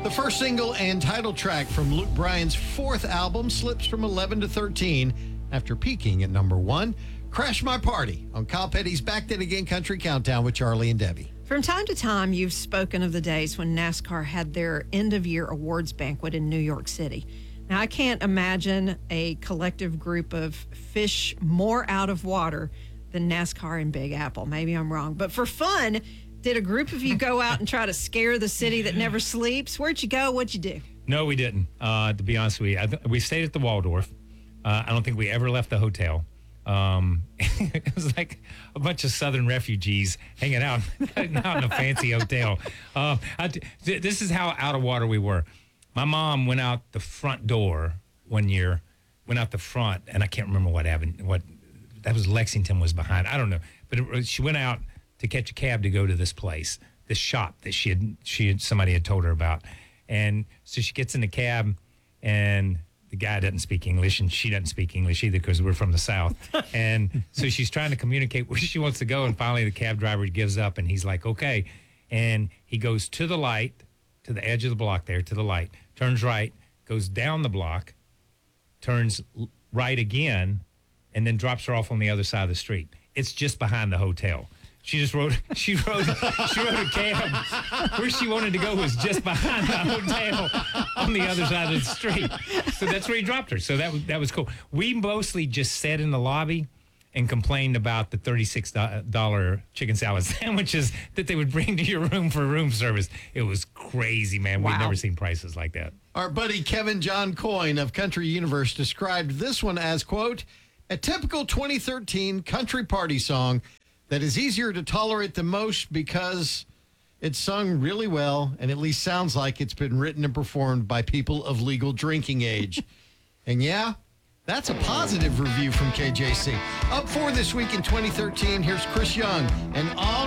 The first single and title track from Luke Bryan's fourth album slips from 11 to 13 after peaking at number 1. Crash My Party on Kyle Petty's Back Then Again Country Countdown with Charlie and Debbie. From time to time, you've spoken of the days when NASCAR had their end-of-year awards banquet in New York City. Now, I can't imagine a collective group of fish more out of water than NASCAR and Big Apple. Maybe I'm wrong. But for fun, did a group of you go out and try to scare the city that never sleeps? Where'd you go? What'd you do? No, we didn't. To be honest with you, we stayed at the Waldorf. I don't think we ever left the hotel. It was like a bunch of Southern refugees hanging out, not in a fancy hotel. This is how out of water we were. My mom went out the front door one year, and I can't remember what happened. That was Lexington was behind. I don't know, but she went out to catch a cab to go to this place, this shop that somebody had told her about. And so she gets in the cab, and the guy doesn't speak English, and she doesn't speak English either because we're from the South. And so she's trying to communicate where she wants to go, and finally the cab driver gives up, and he's like, okay. And he goes to the light, to the edge of the block there, to the light, turns right, goes down the block, turns right again, and then drops her off on the other side of the street. It's just behind the hotel. She rode a cab where she wanted to go was just behind the hotel on the other side of the street. So that's where he dropped her. So that was cool. We mostly just sat in the lobby and complained about the $36 chicken salad sandwiches that they would bring to your room for room service. It was crazy, man. Wow. We've never seen prices like that. Our buddy Kevin John Coyne of Country Universe described this one as, quote, a typical 2013 country party song that is easier to tolerate than most because it's sung really well and at least sounds like it's been written and performed by people of legal drinking age. And yeah, that's a positive review from KJC. Up 4 this week in 2013, here's Chris Young and All